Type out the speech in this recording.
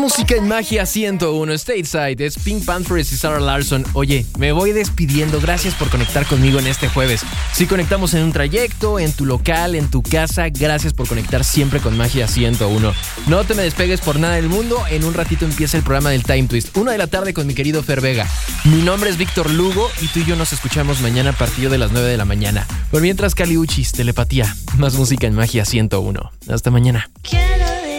Música en Magia 101 Stateside, es Pink Panthers y Sarah Larsson. Oye, me voy despidiendo, gracias por conectar conmigo en este jueves. Si conectamos en un trayecto, en tu local, en tu casa, gracias por conectar siempre con Magia 101. No te me despegues por nada del mundo, en un ratito empieza el programa del Time Twist, 1 de la tarde con mi querido Fer Vega. Mi nombre es Víctor Lugo y tú y yo nos escuchamos mañana a partir de las 9 de la mañana. Por mientras, Cali Uchis, Telepatía, más música en Magia 101. Hasta mañana.